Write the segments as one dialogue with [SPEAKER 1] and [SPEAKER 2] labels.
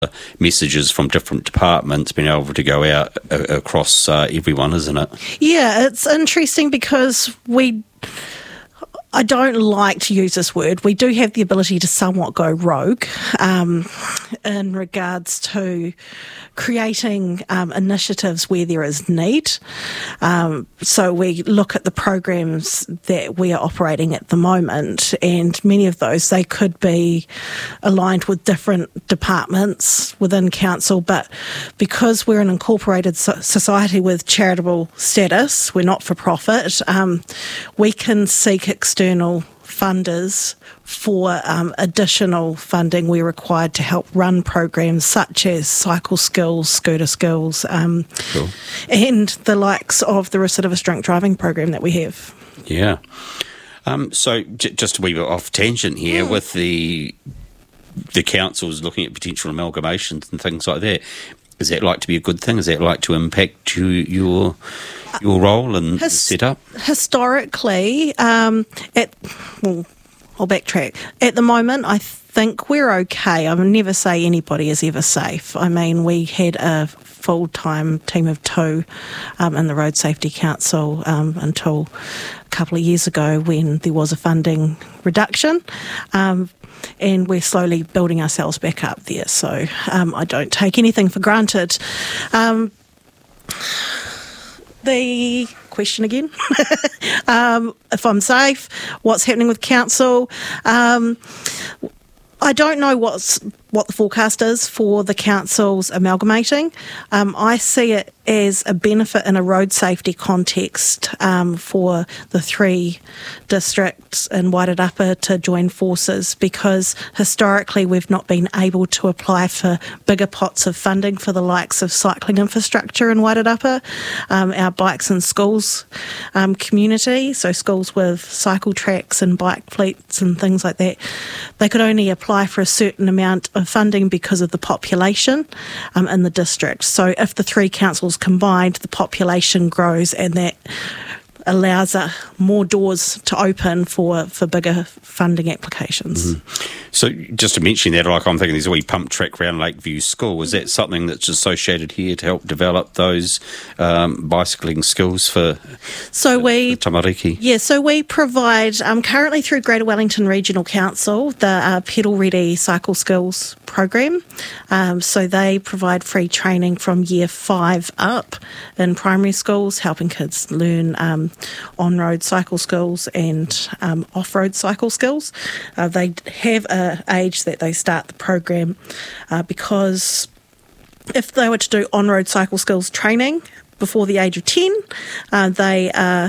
[SPEAKER 1] messages from different departments being able to go out across everyone, isn't it?
[SPEAKER 2] Yeah, it's interesting because I don't like to use this word. We do have the ability to somewhat go rogue in regards to creating initiatives where there is need. So we look at the programs that we are operating at the moment, and many of those, they could be aligned with different departments within council, but because we're an incorporated society with charitable status, we're not for profit, we can seek external funders for additional funding we're required to help run programs such as cycle skills, scooter skills,
[SPEAKER 1] Cool.
[SPEAKER 2] and the likes of the recidivist drunk driving program that we have.
[SPEAKER 1] Yeah. So just a wee bit off tangent here with the councils looking at potential amalgamations and things like that. Is that like to be a good thing? Is that like to impact your role and setup?
[SPEAKER 2] Historically, I'll backtrack. At the moment, I think we're okay. I would never say anybody is ever safe. I mean, we had a full-time team of 2 in the Road Safety Council until a couple of years ago when there was a funding reduction. And we're slowly building ourselves back up there. So I don't take anything for granted. The question again, if I'm safe, what's happening with council? I don't know what the forecast is for the councils amalgamating. I see it as a benefit in a road safety context for the 3 districts in Wairarapa to join forces, because historically we've not been able to apply for bigger pots of funding for the likes of cycling infrastructure in Wairarapa, our bikes and schools community, so schools with cycle tracks and bike fleets and things like that. They could only apply for a certain amount of funding because of the population in the district. So if the 3 councils combined, the population grows, and that allows more doors to open for bigger funding applications.
[SPEAKER 1] Mm-hmm. So just to mention that, like I'm thinking there's a wee pump track around Lakeview School. Is that something that's associated here to help develop those bicycling skills for tamariki?
[SPEAKER 2] Yeah, so we provide, currently through Greater Wellington Regional Council, the Pedal Ready Cycle Skills program. So they provide free training from year 5 up in primary schools, helping kids learn on-road cycle skills and off-road cycle skills. They have an age that they start the program because if they were to do on-road cycle skills training before the age of 10, they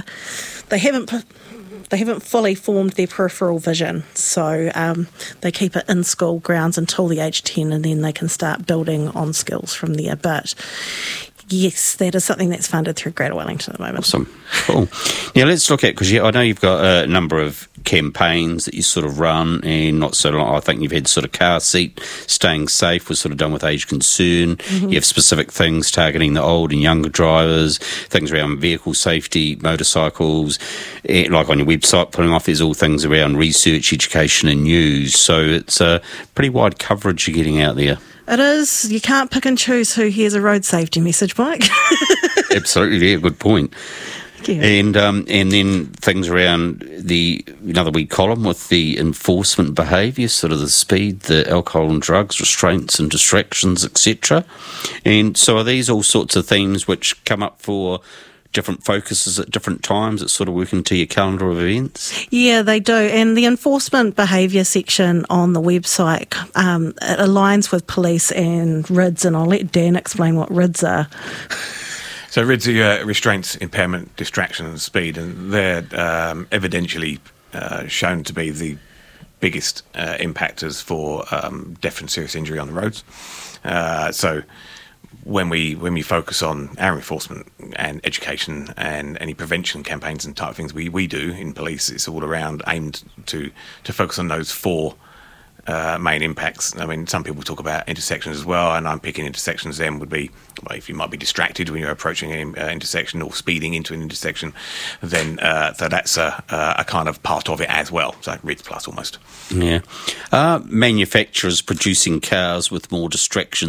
[SPEAKER 2] haven't fully formed their peripheral vision, so they keep it in school grounds until the age of 10, and then they can start building on skills from there. But yes, that is something that's funded through Greater Wellington at the moment.
[SPEAKER 1] Awesome. Cool. Now let's look at, because I know you've got a number of campaigns that you sort of run, and not so long, I think you've had sort of car seat, staying safe was sort of done with age concern. Mm-hmm. You have specific things targeting the old and younger drivers, things around vehicle safety, motorcycles, like on your website, putting off, there's all things around research, education and news. So it's a pretty wide coverage you're getting out there.
[SPEAKER 2] It is. You can't pick and choose who hears a road safety message, Mike.
[SPEAKER 1] Absolutely, yeah, good point.
[SPEAKER 2] Yeah.
[SPEAKER 1] And then things around another wee column with the enforcement behaviour, sort of the speed, the alcohol and drugs, restraints and distractions, etc. And so are these all sorts of themes which come up for different focuses at different times that sort of work into your calendar of events?
[SPEAKER 2] Yeah, they do. And the enforcement behaviour section on the website, it aligns with police and RIDS, and I'll let Dan explain what RIDS are.
[SPEAKER 3] So RIDS are restraints, impairment, distraction and speed, and they're evidentially shown to be the biggest impactors for death and serious injury on the roads. So when we focus on our enforcement and education and any prevention campaigns and type of things we do in police, it's all around aimed to focus on those 4 main impacts. I mean, some people talk about intersections as well, and I'm picking intersections. Then would be, well, if you might be distracted when you're approaching an intersection or speeding into an intersection, then so that's a kind of part of it as well. So RIDS plus almost.
[SPEAKER 1] Yeah. Manufacturers producing cars with more distractions